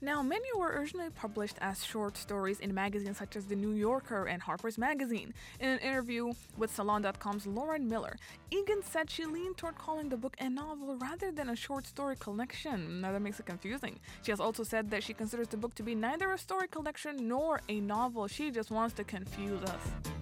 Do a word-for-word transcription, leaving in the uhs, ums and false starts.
Now, many were originally published as short stories in magazines such as The New Yorker and Harper's Magazine. In an interview with Salon dot com's Lauren Miller, Egan said she leaned toward calling the book a novel rather than a short story collection. Now, that makes it confusing. She has also said that she considers the book to be neither a story collection nor a novel. She just wants to confuse us.